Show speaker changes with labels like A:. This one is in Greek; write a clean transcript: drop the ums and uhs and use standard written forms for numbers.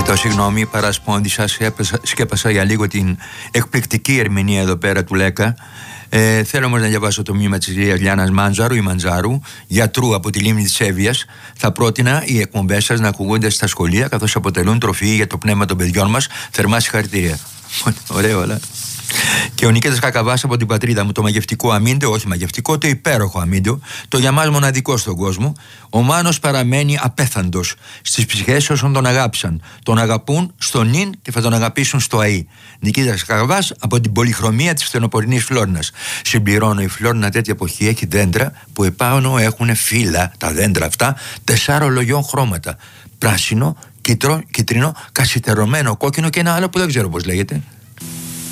A: Ζητώ συγγνώμη, παρασπόντησα, σκέπασα για λίγο την εκπληκτική ερμηνεία εδώ πέρα του Λέκα. Θέλω όμως να διαβάσω το μήνυμα της κυρίας Λιάννας Μάντζαρου ή Μαντζάρου, γιατρού από τη λίμνη της Εύβοιας. Θα πρότεινα οι εκπομπές σας να ακουγούνται στα σχολεία, καθώς αποτελούν τροφή για το πνεύμα των παιδιών μας. Θερμά συγχαρητήρια. Ωραίο, αλλά. Και ο Νικήτας Κακαβάς από την πατρίδα μου, το μαγευτικό αμύντεο, όχι μαγευτικό, το υπέροχο αμύντεο, το για μας μοναδικό στον κόσμο. Ο Μάνος παραμένει απέθαντος στις ψυχές όσων τον αγάπησαν. Τον αγαπούν στο νυν και θα τον αγαπήσουν στο αΐ. Νικήτας Κακαβάς από την πολυχρωμία της φθινοπορεινής Φλόρνας. Συμπληρώνω, η Φλόρνα τέτοια εποχή έχει δέντρα που επάνω έχουν φύλλα, τα δέντρα αυτά, 4 λογιών χρώματα. Πράσινο, κίτρινο, κασιτερωμένο, κόκκινο και ένα άλλο που δεν ξέρω πώς λέγεται.